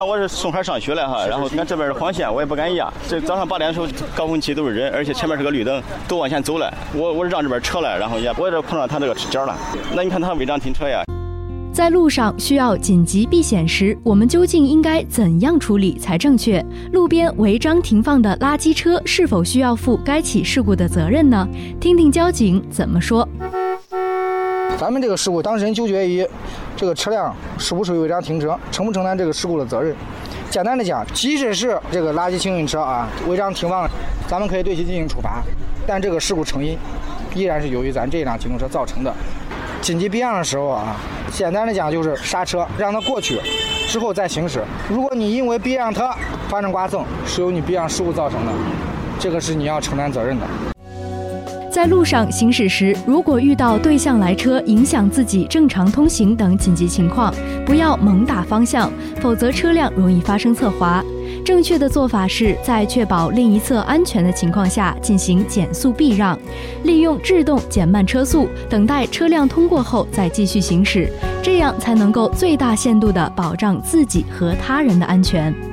我是送孩上学来哈，然后看这边是黄线，我也不敢压。这早上8点的时候，高峰期都是人，而且前面是个绿灯，都往前走了。我是让这边车来，然后我这碰上他这个角了。那你看他违章停车呀？ 在路上需要紧急避险时，我们究竟应该怎样处理才正确？路边违章停放的垃圾车是否需要负该起事故的责任呢？听听交警怎么说。 咱们这个事故当事人纠结于这个车辆是不是违章停车，承不承担这个事故的责任。简单的讲，即使是这个垃圾清运车违章停放，咱们可以对其进行处罚，但这个事故成因依然是由于咱这辆机动车造成的。紧急避让的时候简单的讲就是刹车，让它过去之后再行驶。如果你因为避让它发生刮蹭，是由你避让事故造成的，这个是你要承担责任的。 在路上行驶时，如果遇到对向来车影响自己正常通行等紧急情况，不要猛打方向，否则车辆容易发生侧滑。正确的做法是在确保另一侧安全的情况下进行减速避让，利用制动减慢车速，等待车辆通过后再继续行驶，这样才能够最大限度地保障自己和他人的安全。